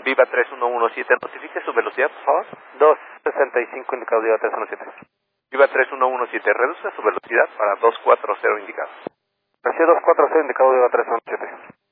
Viva 3117, notifique su velocidad, por favor. 265 indicado Viva 317. Viva 3117, reduzca su velocidad para 240 indicado. Recibe 240 indicado Viva 317.